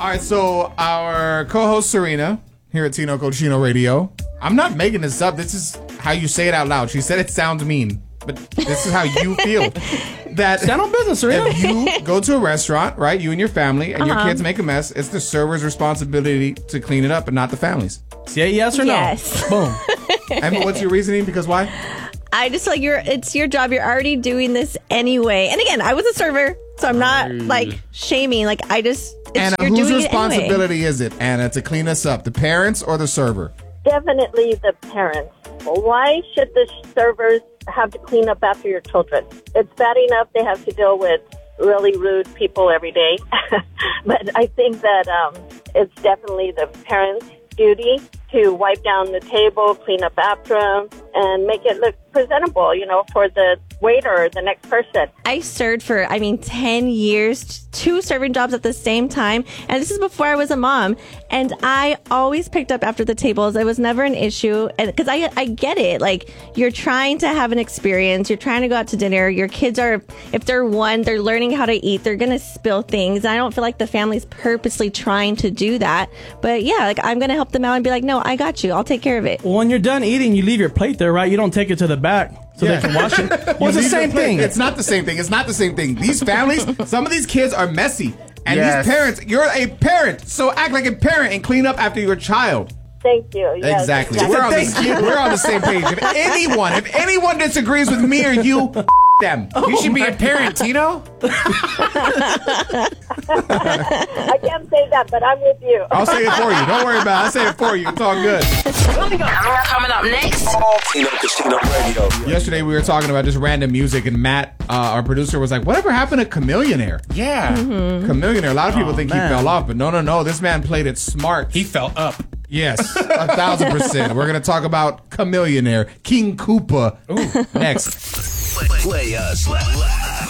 All right, so our co-host Serena here at Tino Cochino Radio. I'm not making this up. This is how you say it out loud. She said it sounds mean, but this is how you feel. That stand on business, Serena. If you go to a restaurant, right, you and your family, and your kids make a mess, it's the server's responsibility to clean it up and not the family's. Yeah, yes or no? Yes. Boom. And what's your reasoning? Because why? I just feel like it's your job. You're already doing this anyway. And again, I was a server, so I'm not like shaming. Like Anna, whose responsibility is it, Anna, to clean us up? The parents or the server? Definitely the parents. Why should the servers have to clean up after your children? It's bad enough they have to deal with really rude people every day. But I think that it's definitely the parents' duty to wipe down the table, clean up after them, and make it look presentable, for the waiter or the next person. I served for, 10 years, 2 serving jobs at the same time. And this is before I was a mom. And I always picked up after the tables. It was never an issue. And because I get it. Like, you're trying to have an experience. You're trying to go out to dinner. Your kids are, if they're one, they're learning how to eat. They're going to spill things. And I don't feel like the family's purposely trying to do that. But yeah, I'm going to help them out and be like, no, I got you. I'll take care of it. Well, when you're done eating, you leave your plate there, right? You don't take it to the back so they can wash it. Well, it's the same thing. It's not the same thing. It's not the same thing. These families, some of these kids are messy. And these parents, you're a parent, so act like a parent and clean up after your child. Thank you. Yes, exactly. We're on the same page. If anyone disagrees with me or you, them. You should be a parent, Tino. I can't say that, but I'm with you. I'll say it for you. Don't worry about it. I'll say it for you. It's all good. Coming up next. Tino Cochino Radio. Yesterday we were talking about just random music, and Matt, our producer, was like, whatever happened to Chameleonaire? Yeah. Chameleonaire. A lot of people think he fell off, but no. This man played it smart. He fell up. Yes, 1,000%. We're going to talk about Chameleonaire, King Koopa, next. Play us loud.